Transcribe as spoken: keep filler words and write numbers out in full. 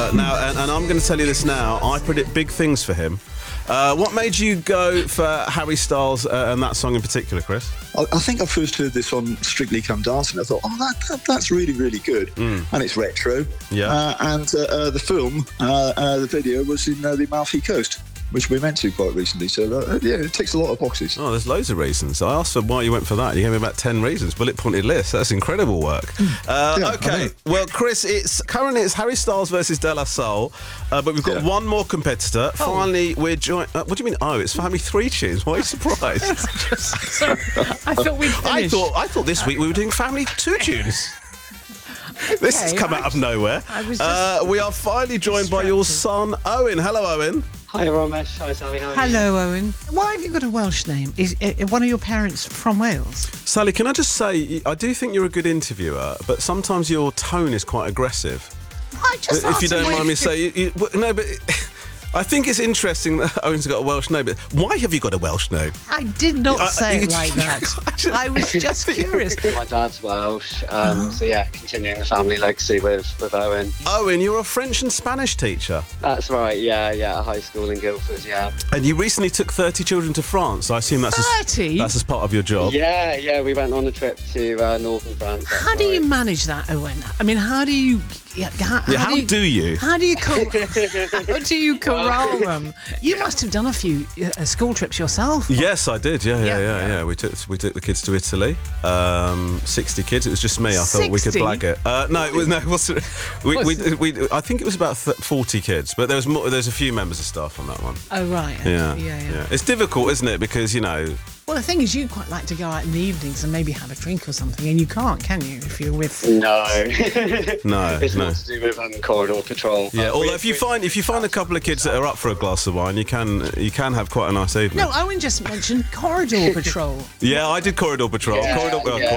Uh, now, and, and I'm going to tell you this now. I predict big things for him. Uh, what made you go for Harry Styles uh, and that song in particular, Chris? I, I think I first heard this on Strictly Come Dancing. I thought, oh, that, that that's really, really good. Mm. And it's retro. Yeah. Uh, and uh, uh, the film, uh, uh, the video was in uh, the Amalfi Coast, which we went to quite recently. So, uh, yeah, it ticks a lot of boxes. Oh, there's loads of reasons. I asked for why you went for that. You gave me about ten reasons. Bullet-pointed list. That's incredible work. Uh, Yeah, okay. Well, Chris, it's currently it's Harry Styles versus De La Soul, uh, but we've got Yeah. one more competitor. Finally, we're joined... Uh, what do you mean, oh, it's Family Three Tunes? Why are you surprised? I thought we'd finished. I thought I thought this week we were doing Family Two Tunes. This has Okay, come I- out of nowhere. I was just uh, we are finally joined by your son, Owen. Hello, Owen. Hi Ramesh, hi Sally, how are you? Hello, Owen. Why have you got a Welsh name? Is uh, one of your parents from Wales? Sally, can I just say, I do think you're a good interviewer, but sometimes your tone is quite aggressive. I just If you asked don't him mind me if- saying, you, you, no, but I think it's interesting that Owen's got a Welsh name. But why have you got a Welsh name? I did not I- say I- it like that. I was just curious. My dad's Welsh, um, so yeah, continuing the family legacy with, with Owen. Owen, you're a French and Spanish teacher, That's right, yeah, yeah, at high school in Guildford, yeah. and you recently took thirty children to France. I assume that's as, thirty? that's as part of your job. Yeah, yeah, we went on a trip to uh, northern France. that's How do you right. manage that, Owen? I mean, how do you... Yeah, how, Yeah, how do you? How do you cor- how do you corral them? You must have done a few uh, school trips yourself. Yes, I did. Yeah, yeah, Yeah, yeah, yeah. yeah. We took we took the kids to Italy. Um, Sixty kids. It was just me. I thought we could sixty? blag it. Uh, no, it was no. It wasn't. We, we, we, I think it was about th- forty kids, but there was more. There's a few members of staff on that one. Oh, right. Yeah, yeah, yeah. It's difficult, isn't it? Because you know. Well, the thing is, you quite like to go out in the evenings and maybe have a drink or something, and you can't, can you, if you're with... No. No, It's no. more to do with um, corridor patrol. Yeah, Uh, although we- if you we- find if you find a couple of kids that are up for a glass of wine, you can you can have quite a nice evening. No, Owen just mentioned corridor patrol. Yeah, I did corridor patrol. Yeah, corridor, uh, yeah.